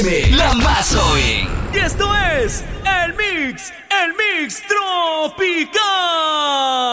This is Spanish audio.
FM, la más joven. Y esto es el Mix Tropical.